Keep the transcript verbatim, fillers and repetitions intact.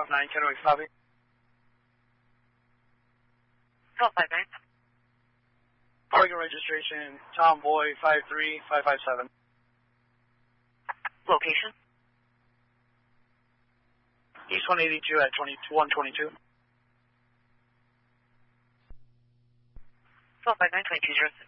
five nine, Kennewick, copy. twelve five nine. Oregon registration, Tomboy five three five five seven. Location? East one eighty-two at twenty-one twenty-two. twelve five nine, twenty-two zero six.